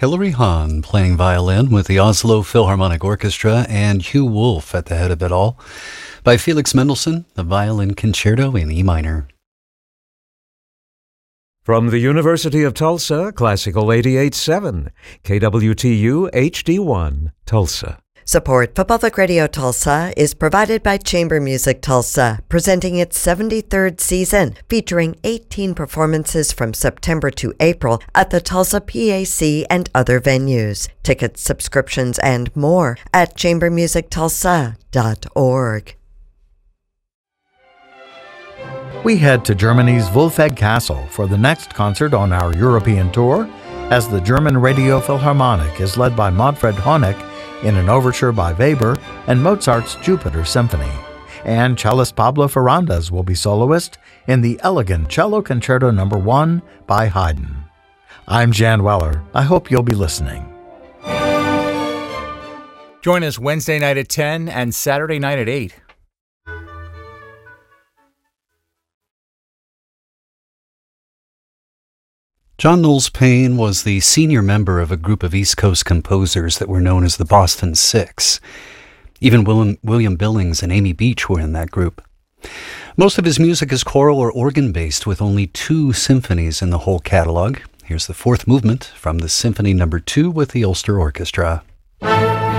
Hilary Hahn playing violin with the Oslo Philharmonic Orchestra and Hugh Wolf at the head of it all. By Felix Mendelssohn, the Violin Concerto in E minor. From the University of Tulsa, Classical 88.7, KWTU HD1, Tulsa. Support for Public Radio Tulsa is provided by Chamber Music Tulsa, presenting its 73rd season, featuring 18 performances from September to April at the Tulsa PAC and other venues. Tickets, subscriptions, and more at chambermusictulsa.org. We head to Germany's Wolfegg Castle for the next concert on our European tour, as the German Radio Philharmonic is led by Manfred Honeck in an overture by Weber and Mozart's Jupiter Symphony. And cellist Pablo Ferrandes will be soloist in the elegant Cello Concerto No. 1 by Haydn. I'm Jan Weller. I hope you'll be listening. Join us Wednesday night at 10 and Saturday night at 8. John Knowles Paine was the senior member of a group of East Coast composers that were known as the Boston Six. Even William Billings and Amy Beach were in that group. Most of his music is choral or organ-based, with only 2 symphonies in the whole catalog. Here's the 4th movement from the Symphony No. 2 with the Ulster Orchestra.